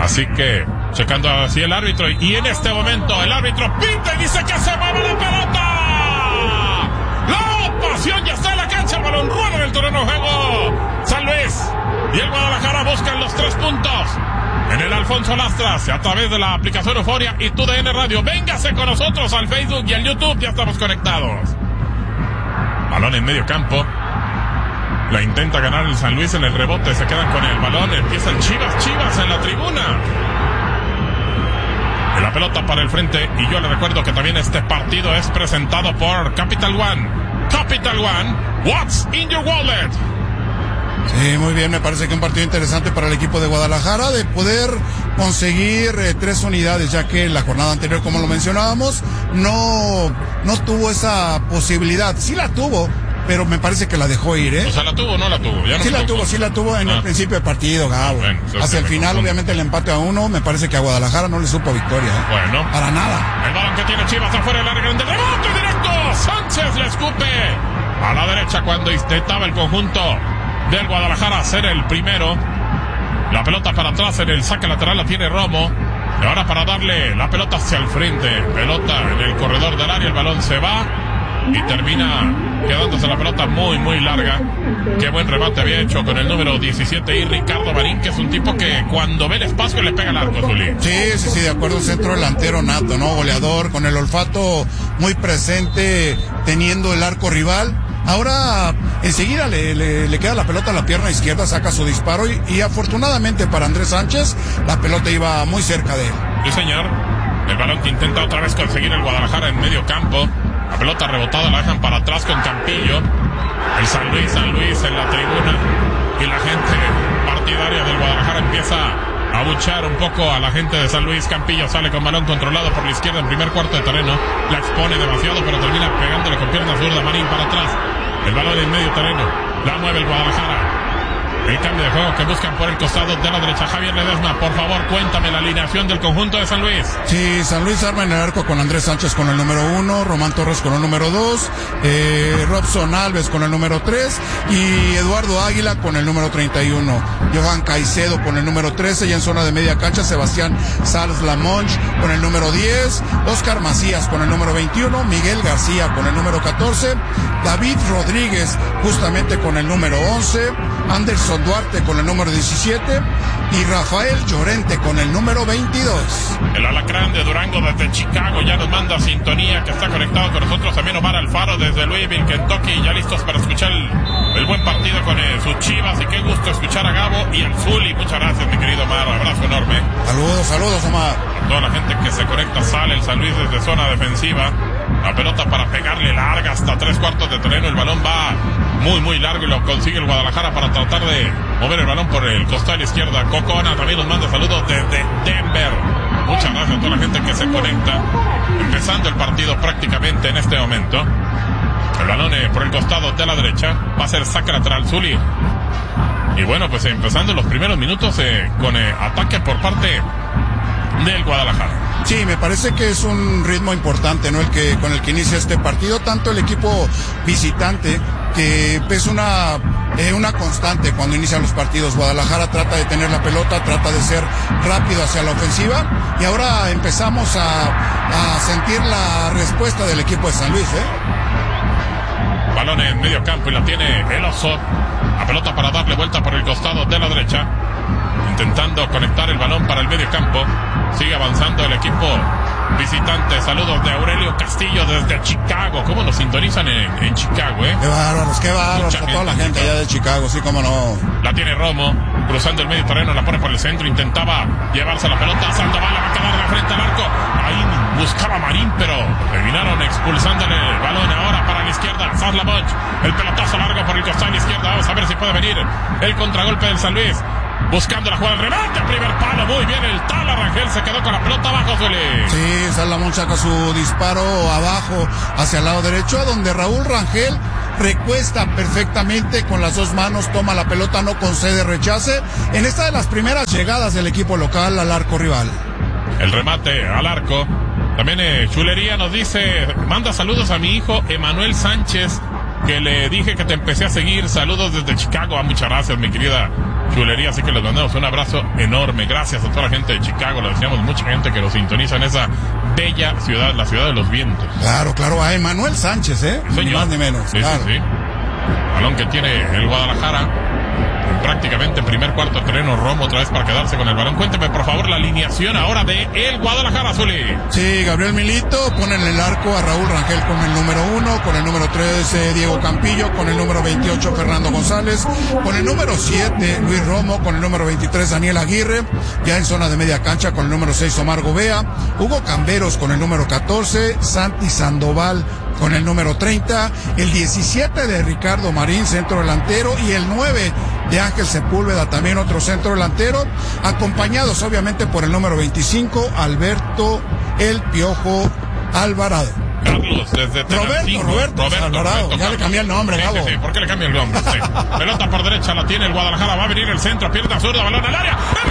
Así que, checando así el árbitro, y en este momento el árbitro pinta y dice que se mueve la pelota. La pasión ya está en la cancha, el balón rueda en el terreno de juego. San Luis y el Guadalajara buscan los 3 puntos. En el Alfonso Lastras, a través de la aplicación Euforia y TUDN Radio. Véngase con nosotros al Facebook y al YouTube, ya estamos conectados. Balón en medio campo. La intenta ganar el San Luis en el rebote, se quedan con el balón, empieza el Chivas en la tribuna. En la pelota para el frente, y yo le recuerdo que también este partido es presentado por Capital One. Capital One, what's in your wallet? Sí, muy bien, me parece que un partido interesante para el equipo de Guadalajara de poder conseguir 3 unidades, ya que la jornada anterior, como lo mencionábamos, no tuvo esa posibilidad. Sí la tuvo, pero me parece que la dejó ir, ¿eh? O sea, ¿la tuvo o no la tuvo? Ya no sí la tuvo en el principio del partido, Gabo. Bueno, hacia el final, obviamente, el empate a 1, me parece que a Guadalajara no le supo victoria, ¿eh? Bueno. Para nada. El balón que tiene Chivas afuera del área grande, rebote directo. Sánchez le escupe a la derecha cuando intentaba el conjunto del Guadalajara hacer el primero. La pelota para atrás en el saque lateral la tiene Romo. Y ahora para darle la pelota hacia el frente. Pelota en el corredor del área, el balón se va y termina quedándose la pelota muy, muy larga. Qué buen remate había hecho con el número 17 y Ricardo Marín, que es un tipo que cuando ve el espacio le pega el arco, Zuli. Sí, de acuerdo, un centro delantero nato, ¿no? Goleador, con el olfato muy presente, teniendo el arco rival. Ahora, enseguida le queda la pelota a la pierna izquierda, saca su disparo y afortunadamente para Andrés Sánchez, la pelota iba muy cerca de él. Sí, señor. El balón que intenta otra vez conseguir el Guadalajara en medio campo. La pelota rebotada la dejan para atrás con Campillo. El San Luis en la tribuna. Y la gente partidaria del Guadalajara empieza a abuchear un poco a la gente de San Luis. Campillo sale con balón controlado por la izquierda en primer cuarto de terreno. La expone demasiado, pero termina pegándole con pierna zurda. Marín para atrás. El balón en medio terreno. La mueve el Guadalajara. El cambio de juego que buscan por el costado de la derecha. Javier Ledesma, por favor, cuéntame la alineación del conjunto de San Luis. Sí, San Luis arma en el arco con Andrés Sánchez con el número 1, Román Torres con el número 2, Robson Alves con el número 3 y Eduardo Águila con el número 31. Johan Caicedo con el número 13 y en zona de media cancha Sebastián Sals Lamonch con el número 10, Oscar Macías con el número 21, Miguel García con el número 14, David Rodríguez justamente con el número 11, Anderson Duarte con el número 17 y Rafael Llorente con el número 22. El alacrán de Durango desde Chicago ya nos manda sintonía, que está conectado con nosotros. También Omar Alfaro desde Louisville, Kentucky, ya listos para escuchar el buen partido con sus Chivas. Y qué gusto escuchar a Gabo y al Zuli. Muchas gracias, mi querido Omar, abrazo enorme. Saludos Omar. A toda la gente que se conecta, sale el San Luis desde zona defensiva. La pelota para pegarle larga hasta 3/4 de terreno. El balón va muy, muy largo y lo consigue el Guadalajara para tratar de mover el balón por el costado izquierda. Cocona también nos manda saludos desde Denver. Muchas gracias a toda la gente que se conecta. Empezando el partido prácticamente en este momento. El balón por el costado de la derecha. Va a ser saque lateral, Zuli. Y bueno, pues empezando los primeros minutos con ataque por parte del Guadalajara. Sí, me parece que es un ritmo importante, ¿no? Con el que inicia este partido, tanto el equipo visitante, que es una constante cuando inician los partidos. Guadalajara trata de tener la pelota, trata de ser rápido hacia la ofensiva, y ahora empezamos a sentir la respuesta del equipo de San Luis, Balón en medio campo y la tiene el Oso. La pelota para darle vuelta por el costado de la derecha, intentando conectar el balón para el medio campo. Sigue avanzando el equipo visitante. Saludos de Aurelio Castillo desde Chicago. ¿Cómo nos sintonizan en Chicago, Qué bárbaros, a toda la gente allá de Chicago, sí, cómo no. La tiene Romo, cruzando el medio terreno, la pone por el centro, intentaba llevarse la pelota. Sandoval va a quedar de frente al arco. Ahí buscaba Marín, pero terminaron expulsándole el balón. Ahora para la izquierda, Sasla Monch. El pelotazo largo por el costado izquierda. Vamos a ver si puede venir el contragolpe del San Luis. Buscando la jugada, el remate, primer palo, muy bien el Tala Rangel, se quedó con la pelota abajo, Zuli. Sí, Salomón saca su disparo abajo, hacia el lado derecho, a donde Raúl Rangel recuesta perfectamente con las dos manos, toma la pelota, no concede rechace, en esta de las primeras llegadas del equipo local al arco rival. El remate al arco, también Chulería nos dice, manda saludos a mi hijo Emanuel Sánchez, que le dije que te empecé a seguir, saludos desde Chicago. Muchas gracias, mi querida chulería, así que les mandamos un abrazo enorme. Gracias a toda la gente de Chicago, le decíamos mucha gente que nos sintoniza en esa bella ciudad, la ciudad de los vientos. Claro, a Emanuel Sánchez, Señor. Ni más ni menos. Sí, claro. sí. Balón que tiene el Guadalajara. Prácticamente en primer cuarto de terreno, Romo otra vez para quedarse con el balón. Cuénteme por favor la alineación ahora de el Guadalajara, Zuli. Sí, Gabriel Milito pone en el arco a Raúl Rangel con el número 1, con el número 3 Diego Campillo, con el número 28 Fernando González, con el número 7 Luis Romo, con el número 23 Daniel Aguirre, ya en zona de media cancha con el número 6 Omar Gobea, Hugo Camberos con el número 14, Santi Sandoval con el número 30, el 17 de Ricardo Marín, centro delantero, y el 9 de Ángel Sepúlveda, también otro centro delantero, acompañados obviamente por el número 25, Alberto El Piojo Alvarado. Carlos, desde Roberto Alvarado, ya le cambié el nombre, sí, Gabo. sí, ¿por qué le cambié el nombre? Sí. Pelota por derecha la tiene el Guadalajara, va a venir el centro, pierna zurda, balón al área.